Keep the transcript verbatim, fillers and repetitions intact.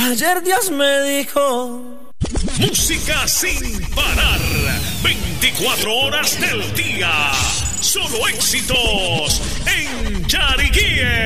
Ayer Dios me dijo. Música sin parar, veinticuatro horas del día. Solo éxitos en Chariquíe.